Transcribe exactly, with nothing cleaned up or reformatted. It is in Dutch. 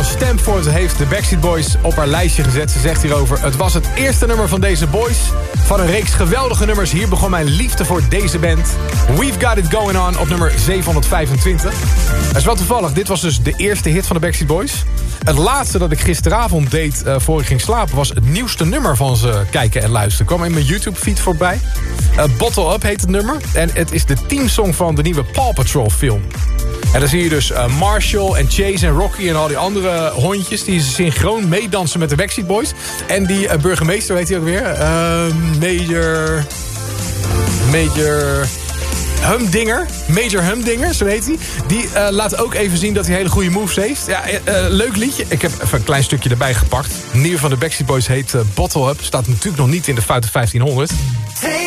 Michael Stamford heeft de Backstreet Boys op haar lijstje gezet. Ze zegt hierover: het was het eerste nummer van deze boys. Van een reeks geweldige nummers. Hier begon mijn liefde voor deze band. We've Got It Going On op nummer zevenhonderdvijfentwintig. Dat is wel toevallig. Dit was dus de eerste hit van de Backstreet Boys. Het laatste dat ik gisteravond deed uh, voor ik ging slapen... was het nieuwste nummer van ze kijken en luisteren. Kwam in mijn YouTube-feed voorbij. Uh, Bottle Up heet het nummer. En het is de teamsong van de nieuwe Paw Patrol film. En dan zie je dus uh, Marshall en Chase en Rocky en al die andere hondjes... die synchroon meedansen met de Backstreet Boys. En die uh, burgemeester, weet hij ook weer? Uh, Major... Major... Humdinger, Major Humdinger, zo heet hij. Die uh, laat ook even zien dat hij hele goede moves heeft. Ja, uh, leuk liedje. Ik heb even een klein stukje erbij gepakt. Nieuw van de Backstreet Boys heet uh, Bottle Up. Staat natuurlijk nog niet in de Foute vijftienhonderd.